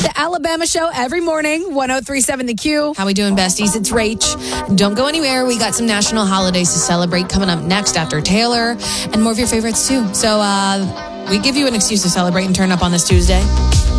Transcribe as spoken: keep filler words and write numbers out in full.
The Alabama Show every morning, one oh three point seven The Q. How we doing, besties? It's Rach. Don't go anywhere. We got some national holidays to celebrate coming up next after Taylor and more of your favorites, too. So uh, we give you an excuse to celebrate and turn up on this Tuesday.